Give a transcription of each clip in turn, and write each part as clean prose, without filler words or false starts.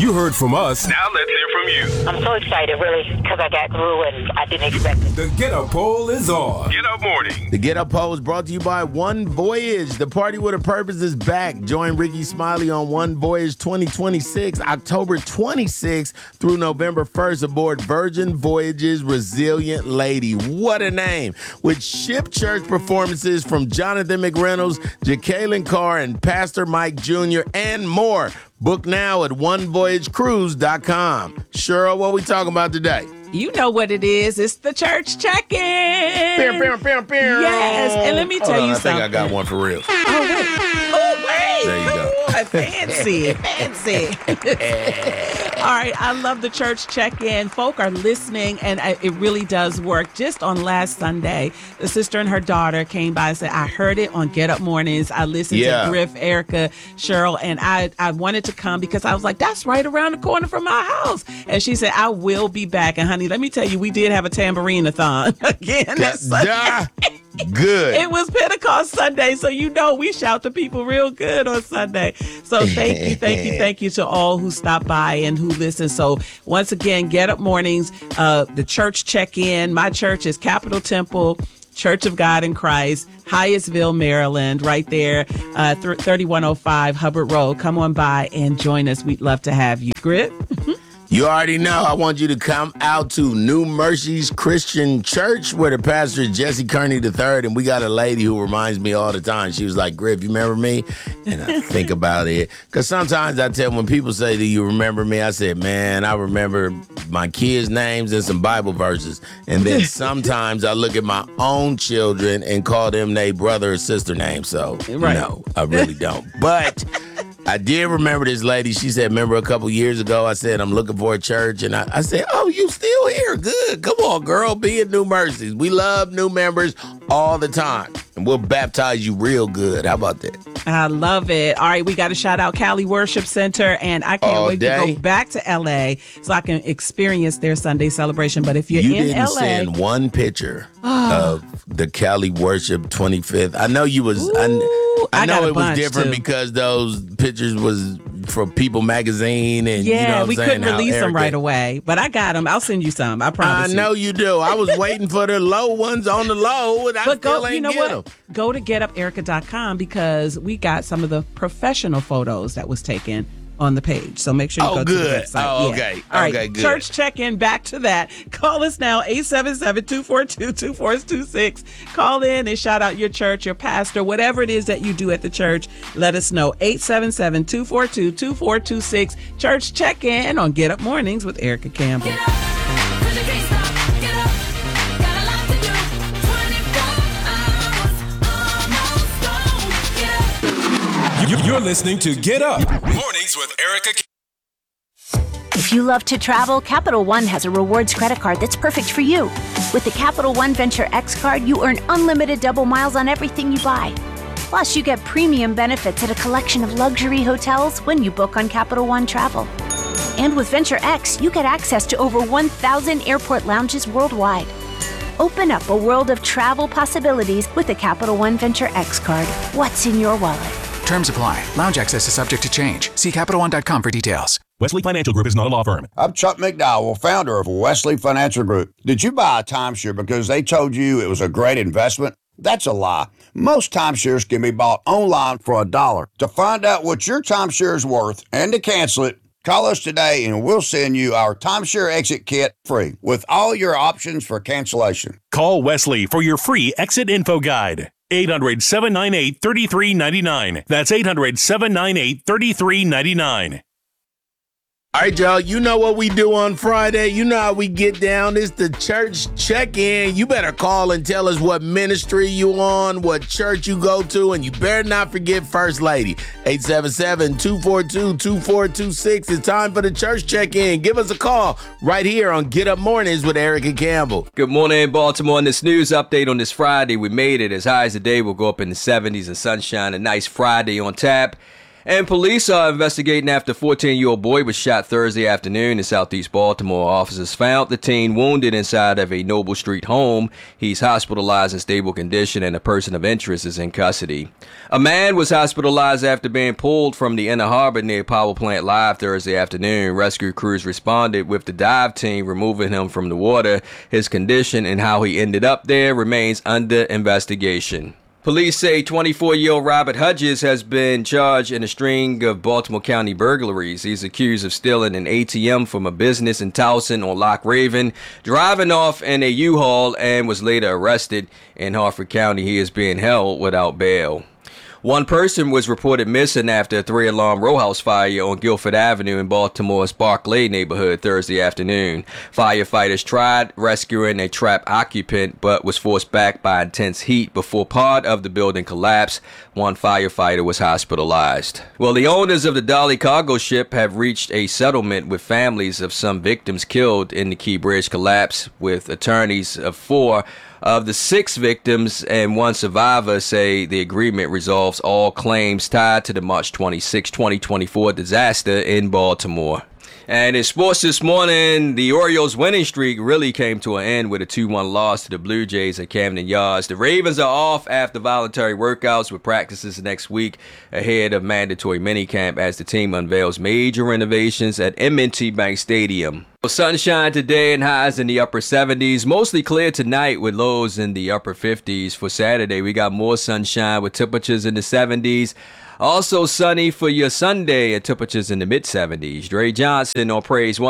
You heard from us. Now let's hear from you. I'm so excited, really, because I got through and I didn't expect it. The Get Up Poll is on. Get Up Morning. The Get Up Poll is brought to you by One Voyage. The party with a purpose is back. Join Ricky Smiley on One Voyage 2026, October 26th through November 1st aboard Virgin Voyages Resilient Lady. What a name. With ship church performances from Jonathan McReynolds, Jacqueline Carr, and Pastor Mike Jr., and more. Book now at onevoyagecruise.com. Cheryl, what we talking about today? You know what it is. It's the church check-in. Yes, and let me tell you something. I think I got one for real. Oh, wait. There you go. Fancy. All right, I love the church check-in. Folk are listening, and it really does work. Just on last Sunday, the sister and her daughter came by and said, I heard it on Get Up Mornings. I listened to Griff, Erica, Cheryl, and I wanted to come because I was like, that's right around the corner from my house. And she said, I will be back. And honey, let me tell you, we did have a tambourine-a-thon again. Good. It was Pentecost Sunday, so you know we shout to people real good on Sunday. So thank you to all who stopped by and who listened. So once again, Get Up Mornings, the church check-in. My church is Capitol Temple Church of God in Christ, Hyattsville, Maryland, right there, 3105 Hubbard Road. Come on by and join us. We'd love to have you. Grit? You already know. I want you to come out to New Mercies Christian Church where the pastor is Jesse Kearney III, and we got a lady who reminds me all the time. She was like, Griff, you remember me? And I think about it. Because sometimes I tell when people say, do you remember me? I said, man, I remember my kids' names and some Bible verses. And then sometimes I look at my own children and call them their brother or sister name. So, no, I really don't. But I did remember this lady. She said, remember a couple years ago, I said, I'm looking for a church. And I said, oh, you still here? Good. Come on, girl. Be at New Mercies. We love new members all the time. And we'll baptize you real good. How about that? I love it. All right, we got to shout out Cali Worship Center. And I can't wait to go back to L.A. so I can experience their Sunday celebration. But if you're in L.A. You didn't send one picture of the Cali Worship 25th. I know you was... I know it was different because those pictures was from People Magazine, and you know what I'm we saying, couldn't release them right away. But I got them. I'll send you some. I promise. I know you do. I was waiting for the low ones on the low, and I still ain't get them. Go to getuperica.com because we got some of the professional photos that was taken on the page. So make sure you go to the website. Oh, okay. All right, good. Church check-in, back to that. Call us now, 877-242-2426. Call in and shout out your church, your pastor, whatever it is that you do at the church. Let us know, 877-242-2426. Church check-in on Get Up Mornings with Erica Campbell. You're listening to Get Up Mornings with Erica. If you love to travel, Capital One has a rewards credit card that's perfect for you. With the Capital One Venture X card, you earn unlimited double miles on everything you buy. Plus, you get premium benefits at a collection of luxury hotels when you book on Capital One Travel. And with Venture X, you get access to over 1,000 airport lounges worldwide. Open up a world of travel possibilities with the Capital One Venture X card. What's in your wallet? Terms apply. Lounge access is subject to change. See CapitalOne.com for details. Wesley Financial Group is not a law firm. I'm Chuck McDowell, founder of Wesley Financial Group. Did you buy a timeshare because they told you it was a great investment? That's a lie. Most timeshares can be bought online for $1. To find out what your timeshare is worth and to cancel it, call us today and we'll send you our timeshare exit kit free with all your options for cancellation. Call Wesley for your free exit info guide. 800-798-3399. That's 800-798-3399. All right, y'all, you know what we do on Friday. You know how we get down. It's the church check-in. You better call and tell us what ministry you on, what church you go to, and you better not forget First Lady. 877-242-2426. It's time for the church check-in. Give us a call right here on Get Up Mornings with Erica Campbell. Good morning, Baltimore. On this news update on this Friday, we made it. As high as the day will go up in the 70s and sunshine. A nice Friday on tap. And police are investigating after a 14-year-old boy was shot Thursday afternoon in southeast Baltimore. Officers found the teen wounded inside of a Noble Street home. He's hospitalized in stable condition, and a person of interest is in custody. A man was hospitalized after being pulled from the Inner Harbor near Power Plant Live Thursday afternoon. Rescue crews responded with the dive team removing him from the water. His condition and how he ended up there remains under investigation. Police say 24-year-old Robert Hudges has been charged in a string of Baltimore County burglaries. He's accused of stealing an ATM from a business in Towson on Loch Raven, driving off in a U-Haul, and was later arrested. In Harford County, he is being held without bail. One person was reported missing after a 3-alarm row house fire on Guilford Avenue in Baltimore's Barclay neighborhood Thursday afternoon. Firefighters tried rescuing a trapped occupant but was forced back by intense heat before part of the building collapsed. One firefighter was hospitalized. Well, the owners of the Dolly cargo ship have reached a settlement with families of some victims killed in the Key Bridge collapse, with attorneys of 4 of the 6 victims and 1 survivor say the agreement resolves all claims tied to the March 26, 2024 disaster in Baltimore. And in sports this morning, the Orioles' winning streak really came to an end with a 2-1 loss to the Blue Jays at Camden Yards. The Ravens are off after voluntary workouts with practices next week ahead of mandatory minicamp as the team unveils major renovations at M&T Bank Stadium. Sunshine today and highs in the upper 70s. Mostly clear tonight with lows in the upper 50s. For Saturday, we got more sunshine with temperatures in the 70s. Also sunny for your Sunday at temperatures in the mid-70s. Dre Johnson on Praise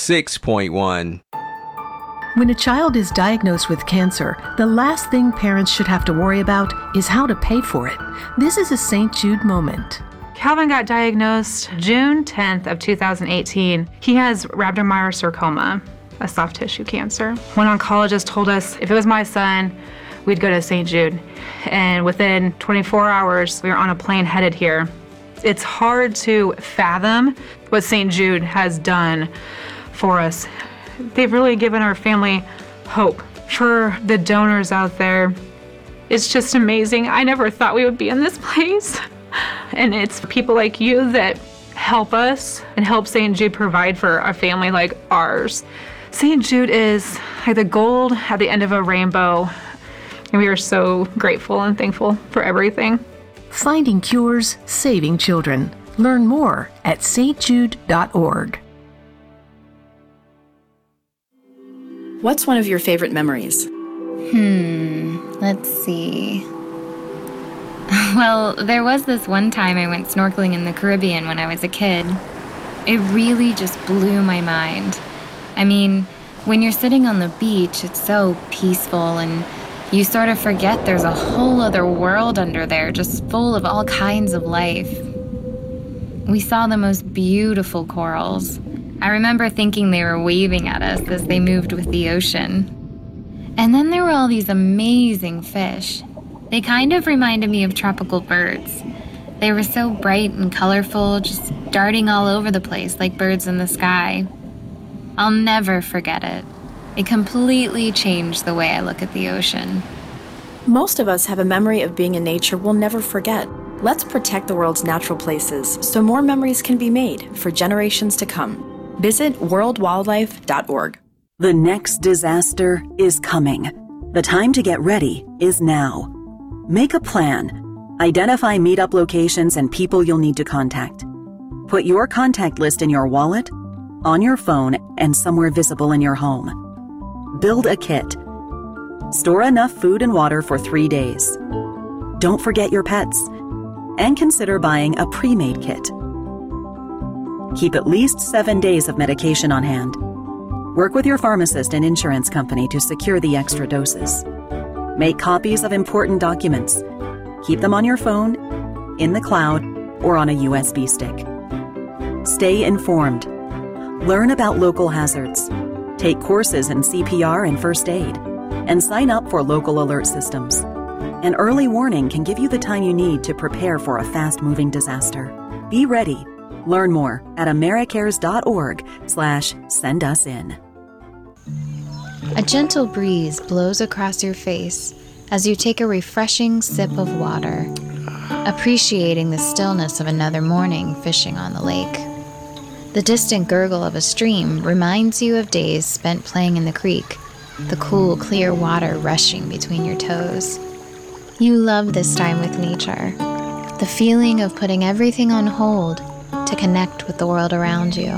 106.1. When a child is diagnosed with cancer, the last thing parents should have to worry about is how to pay for it. This is a St. Jude moment. Calvin got diagnosed June 10th of 2018. He has rhabdomyosarcoma, a soft tissue cancer. One oncologist told us if it was my son, we'd go to St. Jude. And within 24 hours, we were on a plane headed here. It's hard to fathom what St. Jude has done for us. They've really given our family hope. For the donors out there, it's just amazing. I never thought we would be in this place. And it's people like you that help us and help St. Jude provide for a family like ours. St. Jude is like the gold at the end of a rainbow. And we are so grateful and thankful for everything. Finding cures, saving children. Learn more at stjude.org. What's one of your favorite memories? Let's see. Well, there was this one time I went snorkeling in the Caribbean when I was a kid. It really just blew my mind. I mean, when you're sitting on the beach, it's so peaceful and you sort of forget there's a whole other world under there, just full of all kinds of life. We saw the most beautiful corals. I remember thinking they were waving at us as they moved with the ocean. And then there were all these amazing fish. They kind of reminded me of tropical birds. They were so bright and colorful, just darting all over the place like birds in the sky. I'll never forget it. It completely changed the way I look at the ocean. Most of us have a memory of being in nature we'll never forget. Let's protect the world's natural places so more memories can be made for generations to come. Visit worldwildlife.org. The next disaster is coming. The time to get ready is now. Make a plan. Identify meetup locations and people you'll need to contact. Put your contact list in your wallet, on your phone, and somewhere visible in your home. Build a kit. Store enough food and water for 3 days. Don't forget your pets. And consider buying a pre-made kit. Keep at least 7 days of medication on hand. Work with your pharmacist and insurance company to secure the extra doses. Make copies of important documents. Keep them on your phone, in the cloud, or on a USB stick. Stay informed. Learn about local hazards. Take courses in CPR and first aid. And sign up for local alert systems. An early warning can give you the time you need to prepare for a fast-moving disaster. Be ready. Learn more at americares.org/send-us-in. A gentle breeze blows across your face as you take a refreshing sip of water. appreciating the stillness of another morning fishing on the lake. The distant gurgle of a stream reminds you of days spent playing in the creek, the cool, clear water rushing between your toes. You love this time with nature, the feeling of putting everything on hold to connect with the world around you.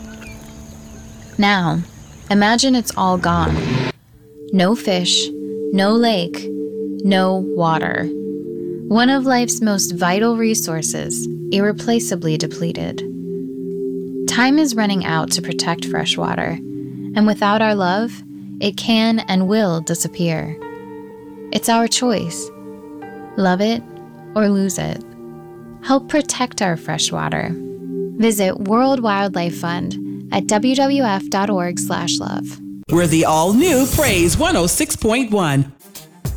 Now, imagine it's all gone. No fish, no lake, no water. One of life's most vital resources, irreplaceably depleted. Time is running out to protect fresh water, and without our love, it can and will disappear. It's our choice. Love it or lose it. Help protect our fresh water. Visit World Wildlife Fund at wwf.org/love. We're the all-new Praise 106.1.